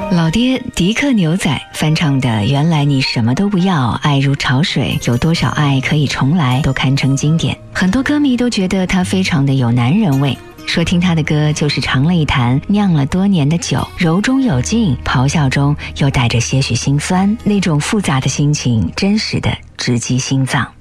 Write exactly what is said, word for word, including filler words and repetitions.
老爹迪克牛仔翻唱的《原来你什么都不要，爱如潮水，有多少爱可以重来》都堪称经典，很多歌迷都觉得他非常的有男人味，说听他的歌就是尝了一坛酿了多年的酒，柔中有劲，咆哮中又带着些许心酸，那种复杂的心情真实的直击心脏。